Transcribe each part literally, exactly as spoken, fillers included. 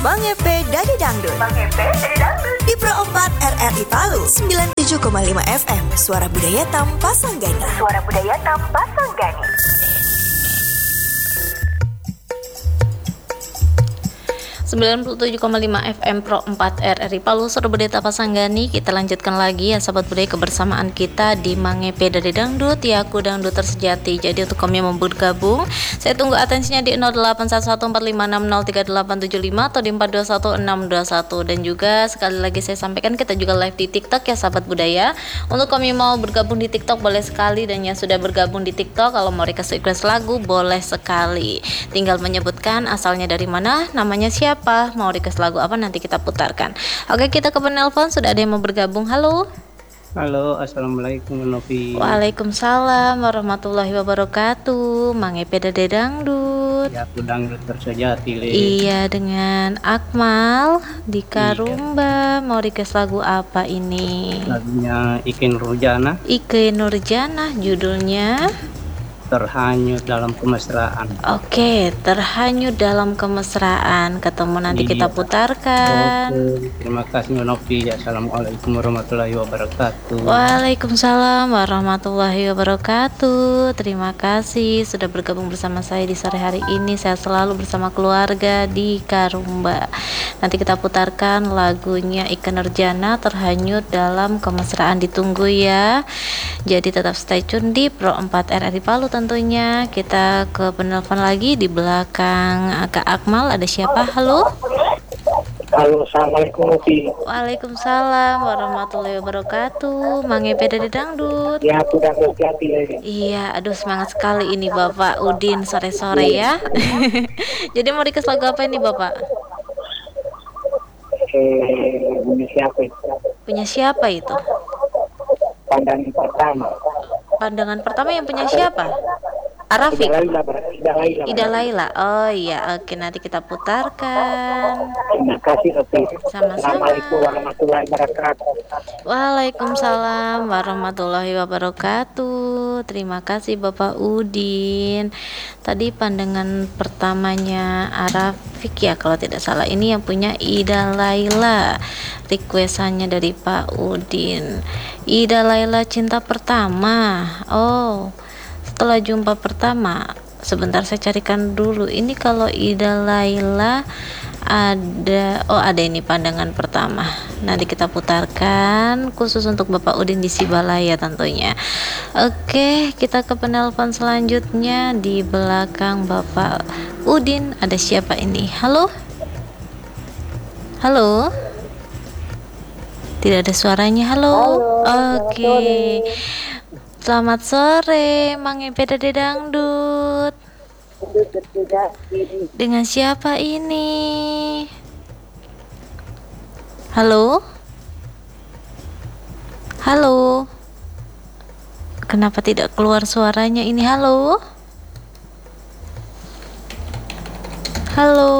Bang Epe Dadi Dangdut. Bang Epe Dadi Dangdut. Di Pro empat R R I Palu sembilan puluh tujuh koma lima F M. Suara Budaya Tampasanggani. Suara Budaya Tampasanggani. sembilan puluh tujuh koma lima F M Pro empat R R I Palu, Suara Budaya Tampasanggani. Kita lanjutkan lagi ya sahabat budaya, kebersamaan kita di Bang Epe Dadi Dangdut, ya aku dangduter sejati. Jadi untuk kamu yang mau bergabung, saya tunggu atensinya di nol delapan satu satu empat lima enam nol tiga delapan tujuh lima atau di empat dua satu enam dua satu. Dan juga sekali lagi saya sampaikan, kita juga live di TikTok ya sahabat budaya. Untuk kamu yang mau bergabung di TikTok boleh sekali, dan yang sudah bergabung di TikTok kalau mau request request lagu boleh sekali. Tinggal menyebutkan asalnya dari mana, namanya siapa, mau request lagu apa, nanti kita putarkan. Oke, kita ke penelpon, sudah ada yang mau bergabung. Halo. Halo, assalamualaikum Novi. Waalaikumsalam warahmatullahi wabarakatuh. Bang Epe Dadi Dangdut. Ya, aku dangduter sejati. Le. Iya, dengan Akmal di Karumba. Iya. Mau request lagu apa ini? Lagunya Ike Nurjana. Ike Nurjana, judulnya Terhanyut Dalam Kemesraan. Oke, Terhanyut Dalam Kemesraan. Ketemu nanti iya. Kita putarkan. Oke, terima kasih Novi. Assalamualaikum warahmatullahi wabarakatuh. Waalaikumsalam warahmatullahi wabarakatuh. Terima kasih sudah bergabung bersama saya di sore hari ini. Saya selalu bersama keluarga di Karumba. Nanti kita putarkan lagunya Ike Nurjana, Terhanyut Dalam Kemesraan. Ditunggu ya. Jadi tetap stay tune di Pro empat R R I Palu. Tentunya kita ke penelpon lagi di belakang Kak Akmal. Ada siapa? Halo. Halo, assalamualaikum. Waalaikumsalam warahmatullahi wabarakatuh. Bang Epe Dadi Dangdut. Ya, aku dangdut hati lagi. Iya, aduh semangat sekali ini Bapak Udin sore-sore ya. Jadi mau request lagu apa ini Bapak? Eh, punya siapa itu? Punya siapa itu? Pandangan pertama. Pandangan pertama yang punya siapa? Arafik. Ida Laila, Ida Laila. Ida Laila. Oh iya, oke, nanti kita putarkan. Terima kasih, Novi. Sama-sama. Assalamualaikum warahmatullahi wabarakatuh. Waalaikumsalam warahmatullahi wabarakatuh. Terima kasih Bapak Udin. Tadi pandangan pertamanya Arafik ya kalau tidak salah. Ini yang punya Ida Laila. Requestannya dari Pak Udin. Ida Laila Cinta Pertama. Oh, setelah jumpa pertama. Sebentar saya carikan dulu. Ini kalau Ida Laila ada, oh ada ini pandangan pertama. Nanti kita putarkan khusus untuk Bapak Udin di Sibalaya tentunya. Oke, kita ke penelpon selanjutnya di belakang Bapak Udin. Ada siapa ini? Halo. Halo. Tidak ada suaranya. Halo. Halo. Oke. Selamat sore, Bang Epe Dadi Dangdut. Dengan siapa ini? Halo? Halo? Kenapa tidak keluar suaranya ini? Halo? Halo?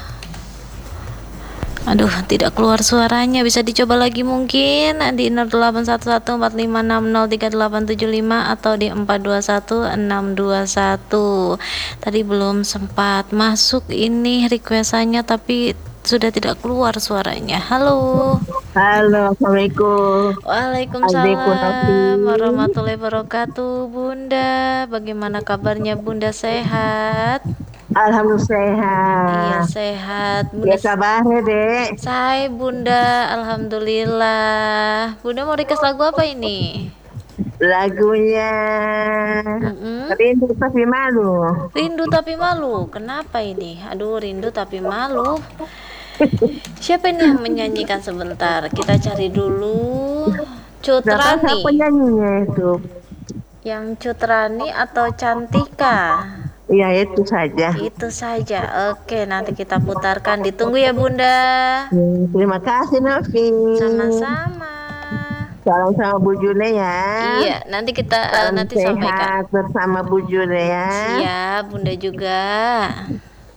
Aduh, tidak keluar suaranya. Bisa dicoba lagi mungkin di nol delapan satu satu empat lima enam nol tiga delapan tujuh lima atau di empat dua satu enam dua satu. Tadi belum sempat masuk ini requestannya, tapi sudah tidak keluar suaranya. Halo. Halo, assalamualaikum. Waalaikumsalam warahmatullahi wabarakatuh. Bunda, bagaimana kabarnya Bunda, sehat? Alhamdulillah sehat. Iya sehat. Bunda, ya kabar dek. saya Bunda, alhamdulillah. Bunda mau request lagu apa ini? Lagunya Mm-mm. Rindu Tapi Malu. Rindu Tapi Malu. Kenapa ini? Aduh, rindu tapi malu. Siapa ini yang menyanyikan? Sebentar, kita cari dulu. Cutrani. Siapa penyanyinya itu? Yang Cutrani atau Cantika? Ya itu saja. Itu saja. Oke, nanti kita putarkan. Ditunggu ya Bunda. Hmm, terima kasih Novi. Sama-sama. Salam sama Bu Jule ya. Iya, nanti kita uh, nanti sehat sampaikan bersama Bu Jule ya. Siap, Bunda juga.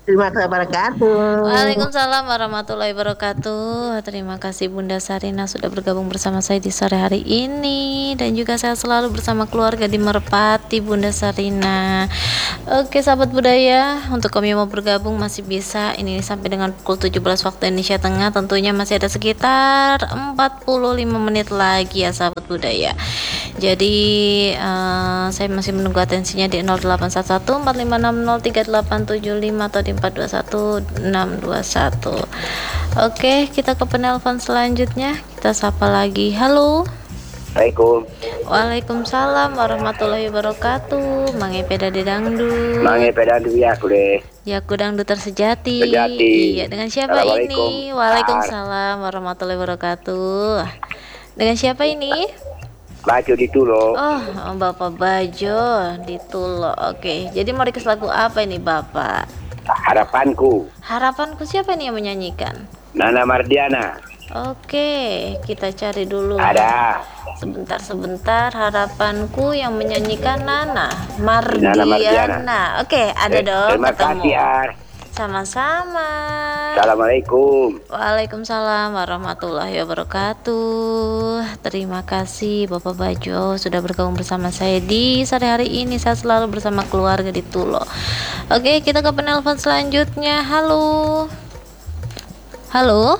Terima kasih wabarakatuh. Waalaikumsalam warahmatullahi wabarakatuh. Terima kasih Bunda Sarina sudah bergabung bersama saya di sore hari ini, dan juga saya selalu bersama keluarga di Merpati, Bunda Sarina. Oke sahabat budaya, untuk kami yang mau bergabung masih bisa, ini sampai dengan pukul tujuh belas waktu Indonesia Tengah. Tentunya masih ada sekitar empat puluh lima menit lagi ya sahabat budaya. Jadi uh, saya masih menunggu atensinya di nol delapan satu satu empat lima enam nol tiga delapan tujuh lima atau di empat dua satu enam dua satu. Oke, kita ke penelpon selanjutnya. Kita sapa lagi. Halo. Assalamualaikum. Waalaikumsalam warahmatullahi wabarakatuh. Mang Epe Dade Dangdut. Mang Epe Dangdut ya kude. Ya kudang dutar sejati. Sejati. Iya, dengan siapa ini? Waalaikumsalam warahmatullahi wabarakatuh. Dengan siapa ini? Bajo di Tulo. Oh, Bapak Bajo di Tulo. Oke, jadi mau request lagu apa ini Bapak? Harapanku. Harapanku siapa nih yang menyanyikan? Nana Mardiana. Oke, kita cari dulu. Ada. Sebentar-sebentar, harapanku yang menyanyikan Nana Mardiana. Nana Mardiana. Oke, ada eh, dong. Terima ketemu. kasih Ar. Sama-sama. Assalamualaikum. Waalaikumsalam warahmatullahi wabarakatuh. Terima kasih Bapak Bajo sudah bergabung bersama saya di sore hari ini. Saya selalu bersama keluarga di Tulo. Oke, kita ke penelpon selanjutnya. Halo. Halo.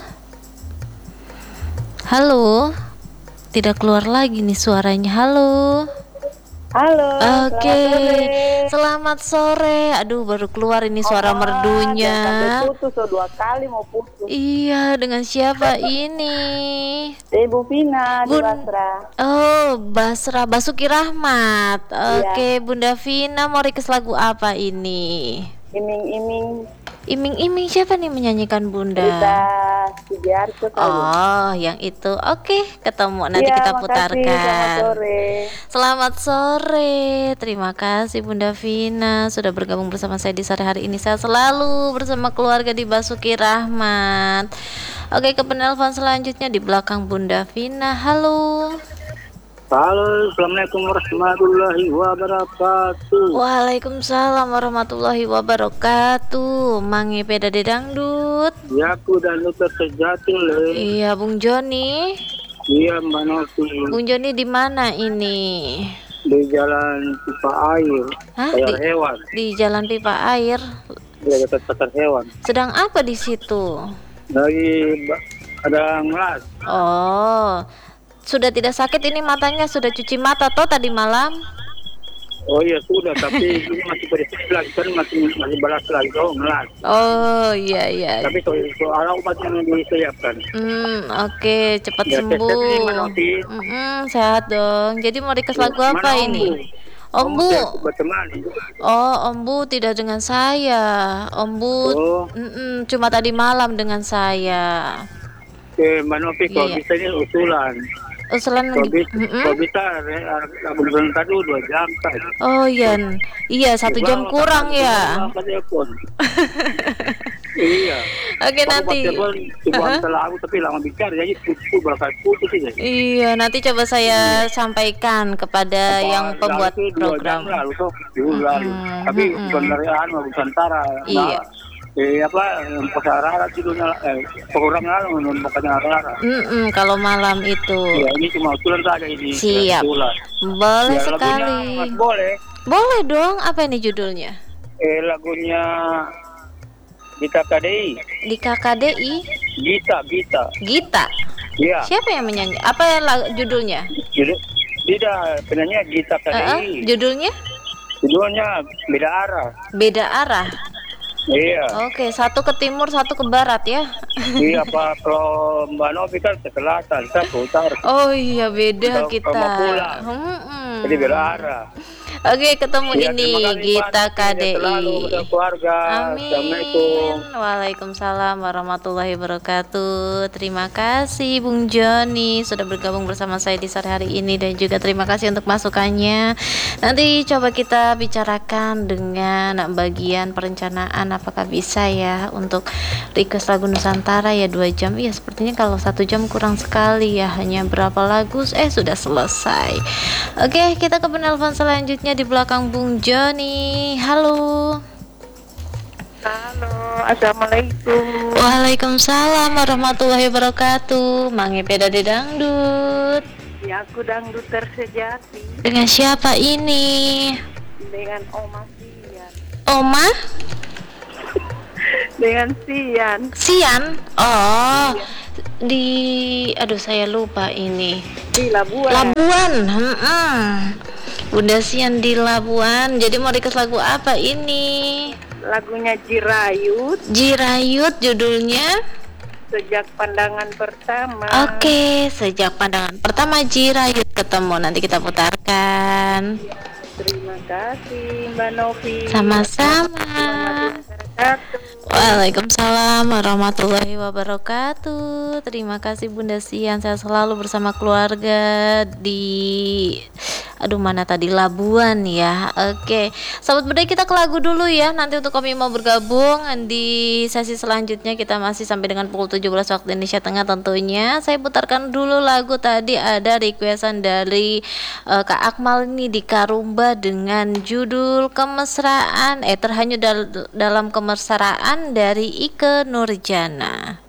Halo. Tidak keluar lagi nih suaranya. Halo. Halo. Oke, okay. Selamat sore. Aduh, baru keluar ini suara oh, merdunya. Putus, so dua kali mau putus. Iya, dengan siapa ini? Ibu Vina Bun... di Basra. Oh, Basra, Basuki Rahmat. Oke, okay, iya. Bunda Vina mau request lagu apa ini? Iming-iming. Iming-iming siapa nih menyanyikan Bunda? Rita Sugiarto. Oh, yang itu. Oke, ketemu nanti ya, kita makasih. putarkan. Selamat sore. Selamat sore. Terima kasih Bunda Vina sudah bergabung bersama saya di sore hari ini. Saya selalu bersama keluarga di Basuki Rahmat. Oke, ke penelpon selanjutnya di belakang Bunda Vina. Halo. Halo, Assalamualaikum warahmatullahi wabarakatuh. Waalaikumsalam warahmatullahi wabarakatuh. Mang Epe Dade Dangdut. Ya, aku dan Luther Sejati le. Iya, Bung Joni. Iya, Mbak Novi. Bung Joni di mana ini? Di Jalan Pipa Air. Hah? Pasar Di, hewan. di Jalan Pipa Air. Di dekat pasar hewan. Sedang apa di situ? Lagi ada ngelas. Oh. Sudah tidak sakit ini matanya, sudah cuci mata toh tadi malam? Oh iya sudah, tapi ini masih berisik lagi kan masih masih balas lagi oh ngelas. Oh iya iya. Tapi soal, soal obat yang disiapkan. Hmm oke okay. Cepat ya, sembuh. Hmm sehat dong. Jadi mau request lagu apa Mana ini? Ombu. Ombu. Oh Ombu tidak dengan saya. Ombu oh. cuma tadi malam dengan saya. Oke Mbak Novi kalau yeah. bisa ini usulan. Usulan kalau bisa, mm-hmm. kalau bisa lagu tadi dua jam kan. Oh iya, iya satu jam kurang ya. Iya. Oke nanti. Coba lagu tapi lama bicara jadi putus bakal putus aja. Iya nanti coba saya sampaikan kepada apa, yang pembuat program. Lalu tuh lalu. Tapi bukan dari anu Nusantara. Iya. Eh apa pasarara judulnya eh program lalu bukannya rara. Mm kalau malam itu. Ya ini cuma usulan saja ini. Siap. Boleh ya, sekali. Lagunya, boleh. Boleh dong. Apa ini judulnya? Eh lagunya Gita K D I. Di K K D I? Gita, Gita. Gita. Iya. Siapa yang menyanyi? Apa yang judulnya? Judul tidak penyanyi Gita K D I. Uh-uh. Judulnya? Judulnya Beda Arah. Beda Arah. Iya. Oke, satu ke timur, satu ke barat ya. Iya, Pak. Kalau Mbak Novi kan ke selatan, saya ke utara. Oh iya, beda kita. Pulang. Hmm. Jadi beda arah. Oke, ketemu ya, ini Gita K D I. Keluarga. Amin. Assalamualaikum. Waalaikumsalam warahmatullahi wabarakatuh. Terima kasih Bung Joni sudah bergabung bersama saya di sore hari ini dan juga terima kasih untuk masukannya. Nanti coba kita bicarakan dengan bagian perencanaan apakah bisa ya untuk request lagu Nusantara ya dua jam. Ya sepertinya kalau satu jam kurang sekali ya, hanya berapa lagu eh sudah selesai. Oke, kita ke penelpon selanjutnya di belakang Bung Joni. Halo. Halo. Assalamualaikum. Waalaikumsalam warahmatullahi wabarakatuh. Mangepe Dade Dangdut. Ya, aku dangdut tersejati Dengan siapa ini? dengan Oma Sian. Oma? Dengan Sian. Sian? Oh, di aduh saya lupa ini. Di Labuan. Labuan. Hmm. Bunda Sian di Labuan. Jadi mau request lagu apa ini? Lagunya Jirayut. Jirayut judulnya. Sejak pandangan pertama. Oke, sejak pandangan pertama Jirayut ketemu, nanti kita putarkan. Terima kasih Mbak Novi. Sama-sama. Wabarakatuh. Waalaikumsalam warahmatullahi wabarakatuh. Terima kasih Bunda Sian, saya selalu bersama keluarga di aduh mana tadi Labuan ya. Oke, sahabat budaya kita ke lagu dulu ya. Nanti untuk kami mau bergabung di sesi selanjutnya kita masih sampai dengan pukul tujuh belas waktu Indonesia Tengah tentunya. Saya putarkan dulu lagu tadi ada requestan dari uh, Kak Akmal ini di Karumba dengan judul Kemesraan eh terhanyut dal- dalam kemesraan dari Ike Nurjana.